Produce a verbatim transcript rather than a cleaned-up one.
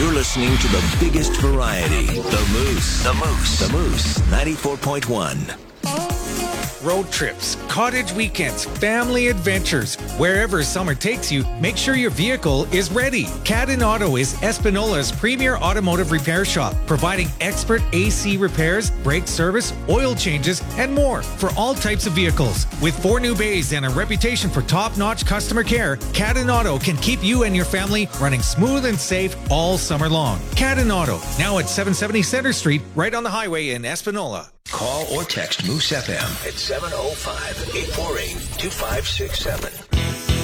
You're listening to the biggest variety, The Moose. The Moose. The Moose, ninety-four point one. Road trips, cottage weekends, family adventures. Wherever summer takes you, make sure your vehicle is ready. Cadden Auto is Espinola's premier automotive repair shop, providing expert A C repairs, brake service, oil changes, and more for all types of vehicles. With four new bays and a reputation for top-notch customer care, Cadden Auto can keep you and your family running smooth and safe all summer long. Cadden Auto, now at seven seventy Center Street, right on the highway in Espanola. Call or text Moose F M at seven oh five, eight four eight, two five six seven.